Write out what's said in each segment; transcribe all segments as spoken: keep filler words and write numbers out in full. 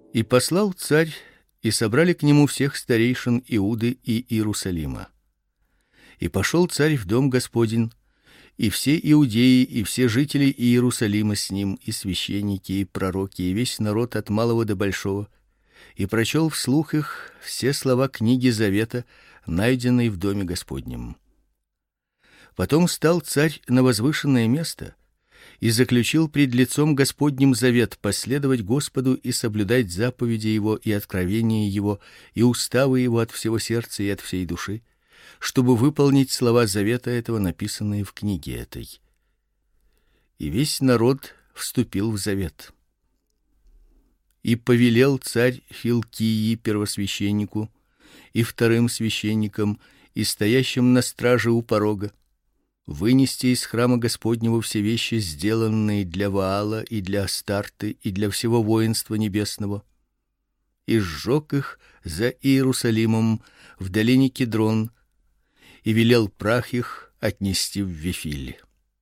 И послал царь, и собрали к нему всех старейшин Иуды и Иерусалима. И пошел царь в дом Господень, и все иудеи, и все жители Иерусалима с ним, и священники, и пророки, и весь народ от малого до большого, и прочел вслух их все слова книги завета, найденной в доме Господнем. Потом стал царь на возвышенное место и заключил пред лицом Господним завет последовать Господу и соблюдать заповеди его и откровения его и уставы его от всего сердца и от всей души, чтобы выполнить слова завета этого, написанные в книге этой. И весь народ вступил в завет. И повелел царь Хилкии первосвященнику и вторым священникам и стоящим на страже у порога вынести из храма Господнего все вещи, сделанные для Ваала и для Астарты и для всего воинства небесного, и сжег их за Иерусалимом в долине Кидрон, и велел прах их отнести в Вифиль.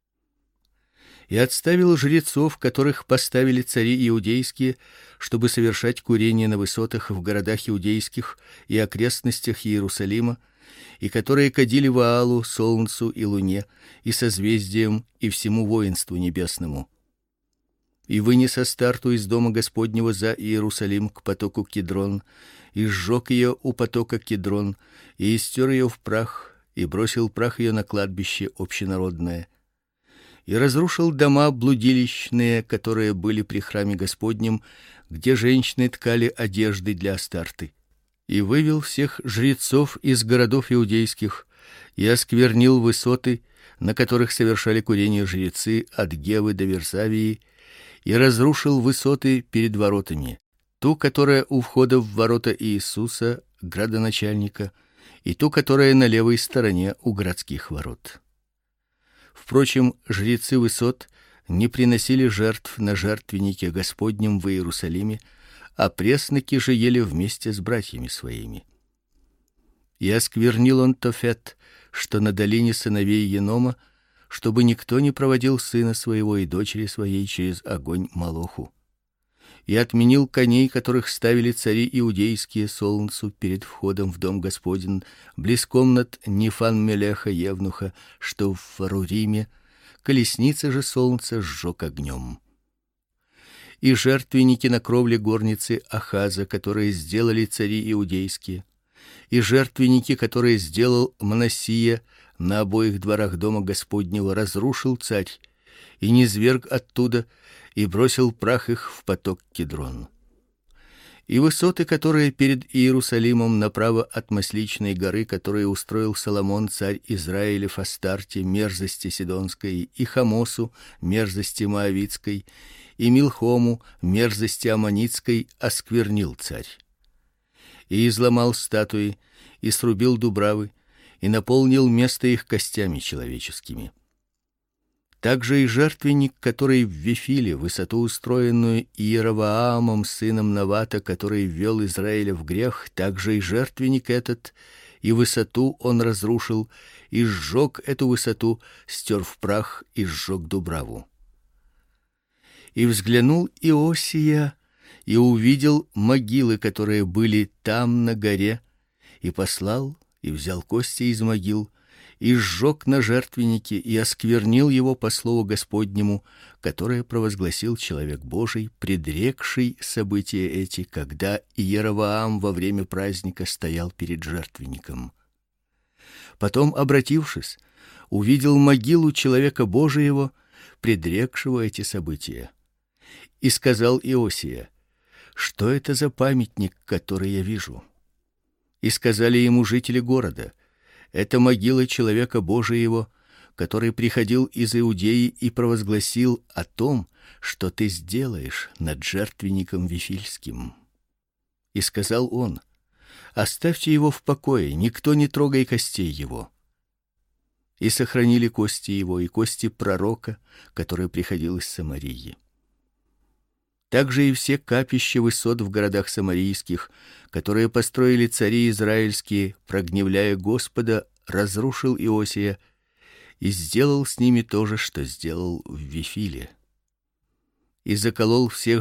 И отставил жрецов, которых поставили цари иудейские, чтобы совершать курение на высотах в городах иудейских и окрестностях Иерусалима, и которые кадили Ваалу, солнцу и луне, и созвездиям, и всему воинству небесному. И вынес Астарту из дома Господнего за Иерусалим к потоку Кидрон, и сжег ее у потока Кидрон, и истер ее в прах, и бросил прах ее на кладбище общенародное. И разрушил дома блудилищные, которые были при храме Господнем, где женщины ткали одежды для Астарты. И вывел всех жрецов из городов иудейских, и осквернил высоты, на которых совершали курение жрецы от Гевы до Версавии, и разрушил высоты перед воротами, ту, которая у входа в ворота Иисуса, градоначальника, и ту, которая на левой стороне у городских ворот. Впрочем, жрецы высот не приносили жертв на жертвеннике Господнем в Иерусалиме, а пресноки же ели вместе с братьями своими. И осквернил он Тофет, что на долине сыновей Енома, чтобы никто не проводил сына своего и дочери своей через огонь Молоху. И отменил коней, которых ставили цари иудейские солнцу перед входом в дом Господень, близ комнат Нифан-Мелеха евнуха, что в Фаруриме, колесницы же солнца сжег огнем. И жертвенники на кровле горницы Ахаза, которые сделали цари иудейские, и жертвенники, которые сделал Мнассия на обоих дворах дома Господнего, разрушил царь и низверг оттуда и бросил прах их в поток Кидрон. И высоты, которые перед Иерусалимом направо от Масличной горы, которые устроил Соломон царь Израилев Астарте, мерзости Сидонской, и Хамосу, мерзости Моавитской, и Милхому, мерзости Аммонитской, осквернил царь. И изломал статуи, и срубил дубравы, и наполнил место их костями человеческими. Также и жертвенник, который в Вифиле, высоту устроенную Иеровоамом сыном Навата, который ввел Израиля в грех, также и жертвенник этот, и высоту он разрушил, и сжег эту высоту, стер в прах и сжег дубраву. И взглянул Иосия, и увидел могилы, которые были там на горе, и послал, и взял кости из могил, и сжег на жертвеннике, и осквернил его по слову Господнему, которое провозгласил человек Божий, предрекший события эти, когда Иеровоам во время праздника стоял перед жертвенником. Потом, обратившись, увидел могилу человека Божиего, предрекшего эти события. И сказал Иосия: что это за памятник, который я вижу? И сказали ему жители города: это могила человека Божиего, который приходил из Иудеи и провозгласил о том, что ты сделаешь над жертвенником Вифильским. И сказал он: оставьте его в покое, никто не трогай костей его. И сохранили кости его и кости пророка, который приходил из Самарии. Также и все капища высот в городах самарийских, которые построили цари израильские, прогневляя Господа, разрушил Иосия и сделал с ними то же, что сделал в Вифиле. И заколол всех